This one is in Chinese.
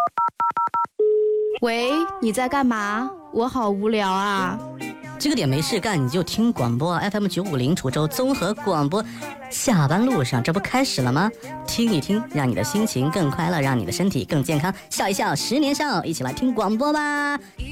喂，你在干嘛？我好无聊啊。 这个点没事干，你就听广播 FM 950滁州综合广播。下班路上，这不开始了吗？听一听，让你的心情更快乐，让你的身体更健康。笑一笑，10年少，一起来听广播吧。